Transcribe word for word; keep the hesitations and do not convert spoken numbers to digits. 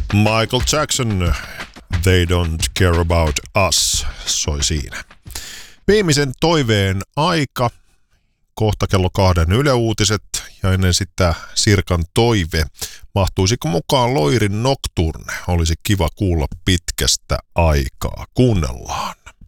Michael Jackson, They Don't Care About Us, soi siinä. Viimeisen toiveen aika, kohta kello kahden Yle Uutiset ja ennen sitä Sirkan toive. Mahtuisiko mukaan Loirin Nocturne? Olisi kiva kuulla pitkästä aikaa. Kuunnellaan.